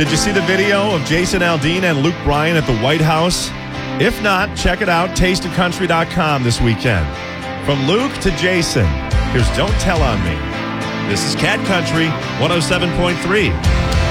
Did you see the video of Jason Aldean and Luke Bryan at the White House? If not, check it out, tasteofcountry.com this weekend. From Luke to Jason, here's Don't Tell on Me. This is Cat Country 107.3.